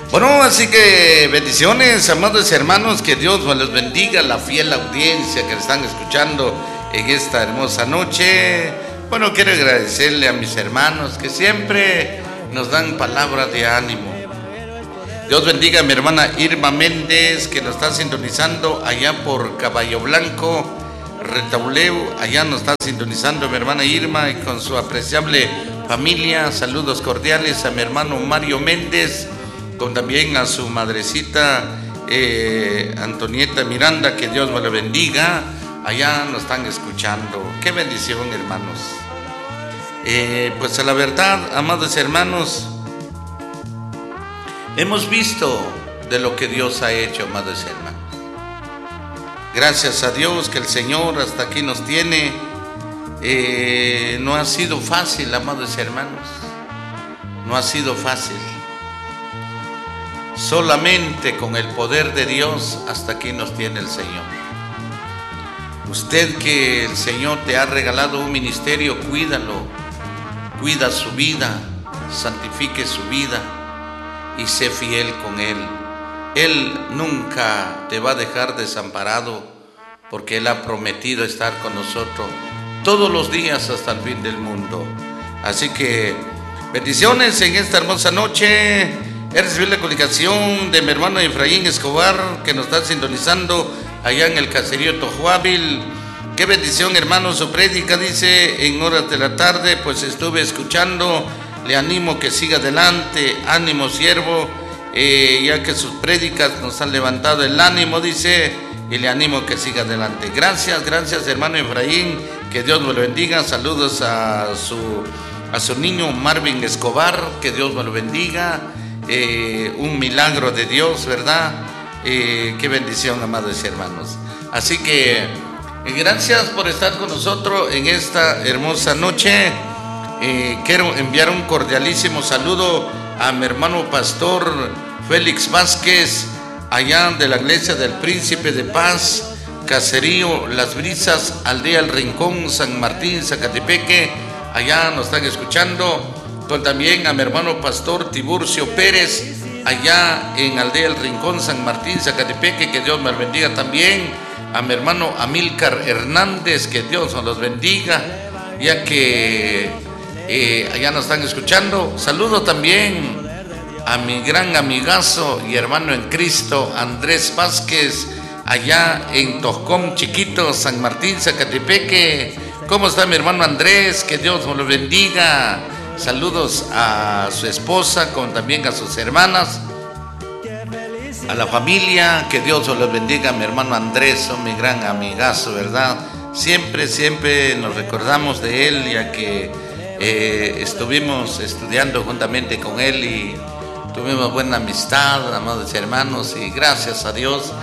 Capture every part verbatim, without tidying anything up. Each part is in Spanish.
Bueno, así que bendiciones, amados hermanos, que Dios los bendiga, la fiel audiencia que están escuchando en esta hermosa noche. Bueno, quiero agradecerle a mis hermanos que siempre nos dan palabras de ánimo. Dios bendiga a mi hermana Irma Méndez, que nos está sintonizando allá por Caballo Blanco, Retauleu. Allá nos está sintonizando mi hermana Irma y con su apreciable familia. Saludos cordiales a mi hermano Mario Méndez, con también a su madrecita eh, Antonieta Miranda, que Dios me la bendiga. Allá nos están escuchando. Qué bendición, hermanos. Eh, pues a la verdad, amados hermanos, hemos visto de lo que Dios ha hecho, amados hermanos. Gracias a Dios que el Señor hasta aquí nos tiene. Eh, no ha sido fácil, amados hermanos. No ha sido fácil. Solamente con el poder de Dios hasta aquí nos tiene el Señor. Usted, que el Señor te ha regalado un ministerio, cuídalo. Cuida su vida, santifique su vida y sé fiel con Él. Él nunca te va a dejar desamparado, porque Él ha prometido estar con nosotros todos los días hasta el fin del mundo. Así que bendiciones en esta hermosa noche. He recibido la comunicación de mi hermano Efraín Escobar, que nos está sintonizando allá en el caserío Tojuábil. Qué bendición, hermano, su prédica, dice, en horas de la tarde, pues estuve escuchando. Le animo que siga adelante, ánimo, siervo, eh, ya que sus prédicas nos han levantado el ánimo, dice, y le animo que siga adelante. Gracias, gracias, hermano Efraín, que Dios me lo bendiga. Saludos a su, a su niño Marvin Escobar, que Dios me lo bendiga. Eh, un milagro de Dios, ¿verdad? Eh, qué bendición, amados hermanos. Así que eh, gracias por estar con nosotros en esta hermosa noche. Eh, quiero enviar un cordialísimo saludo a mi hermano pastor Félix Vázquez, allá de la iglesia del Príncipe de Paz, caserío Las Brisas, aldea El Rincón, San Martín, Zacatepeque. Allá nos están escuchando. Con también a mi hermano pastor Tiburcio Pérez, allá en aldea El Rincón, San Martín, Zacatepeque, que Dios me bendiga también. A mi hermano Amílcar Hernández, que Dios nos los bendiga, ya que eh, allá nos están escuchando. Saludo también a mi gran amigazo y hermano en Cristo, Andrés Vázquez, allá en Toscom Chiquito, San Martín, Zacatepeque. ¿Cómo está mi hermano Andrés? Que Dios nos lo bendiga. Saludos a su esposa, con también a sus hermanas, a la familia, que Dios os los bendiga. Mi hermano Andrés, son mi gran amigazo, ¿verdad? Siempre, siempre nos recordamos de él, ya que eh, estuvimos estudiando juntamente con él y tuvimos buena amistad, amados hermanos, y gracias a Dios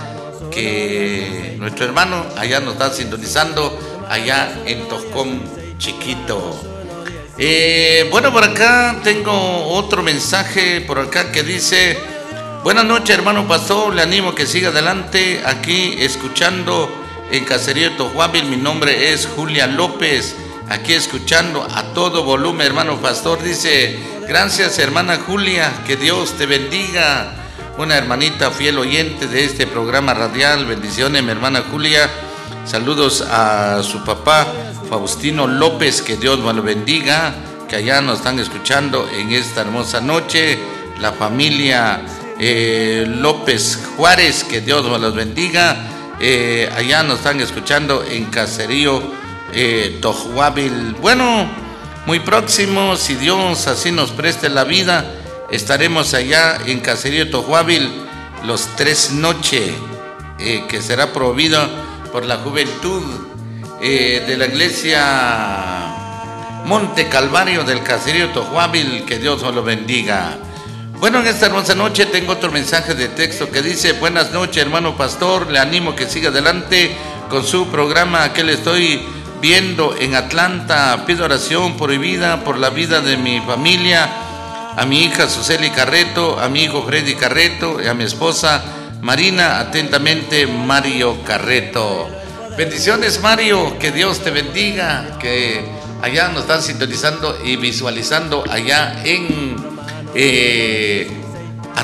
que nuestro hermano allá nos está sintonizando, allá en Toscom Chiquito. Eh, bueno, por acá tengo otro mensaje por acá que dice: buenas noches, hermano pastor, le animo que siga adelante aquí escuchando en caserío Tojuábil. Mi nombre es Julia López, aquí escuchando a todo volumen, hermano pastor. Dice: gracias, hermana Julia, que Dios te bendiga. Una hermanita fiel oyente de este programa radial. Bendiciones, mi hermana Julia. Saludos a su papá Faustino López, que Dios me lo bendiga, que allá nos están escuchando en esta hermosa noche. La familia eh, López Juárez, que Dios me los bendiga. Eh, allá nos están escuchando en caserío eh, Tojuábil. Bueno, muy próximo, si Dios así nos preste la vida, estaremos allá en caserío Tojuábil los tres noches, eh, que será promovido por la juventud eh, de la iglesia Monte Calvario del caserío Tojuábil. Que Dios nos lo bendiga. Bueno, en esta hermosa noche tengo otro mensaje de texto que dice: buenas noches, hermano pastor, le animo que siga adelante con su programa, que le estoy viendo en Atlanta. Pido oración por mi vida, por la vida de mi familia, a mi hija Suseli Carreto, a mi hijo Freddy Carreto y a mi esposa Marina. Atentamente, Mario Carreto. Bendiciones, Mario, que Dios te bendiga, que allá nos están sintonizando y visualizando allá en eh,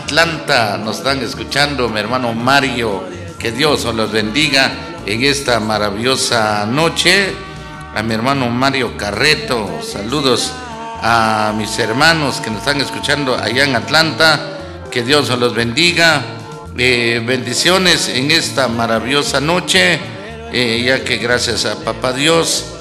Atlanta nos están escuchando, mi hermano Mario, que Dios os los bendiga en esta maravillosa noche. A mi hermano Mario Carreto, saludos a mis hermanos que nos están escuchando allá en Atlanta, que Dios os los bendiga. Eh, bendiciones en esta maravillosa noche, eh, ya que gracias a Papá Dios